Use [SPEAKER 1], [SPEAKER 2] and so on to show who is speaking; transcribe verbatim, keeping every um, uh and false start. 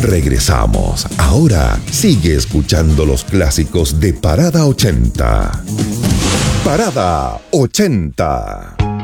[SPEAKER 1] Regresamos. Ahora sigue escuchando los clásicos de Parada ochenta. Parada ochenta.